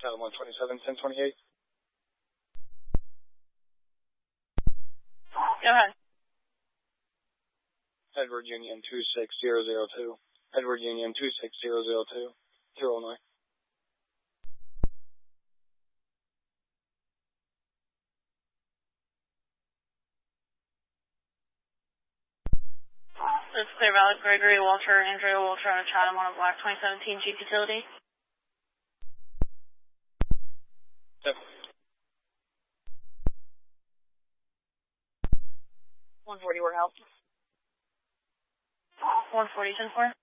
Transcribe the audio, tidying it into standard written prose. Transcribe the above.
Chatham 127, 1028. Go ahead. Edward Union 26002. Edward Union 26002. Through Illinois. This is Clear Valley, Gregory Walter, Andrea Walter on a Chatham on a black 2017 Jeep Utility. Yep. 140, where help? 140, 10-4.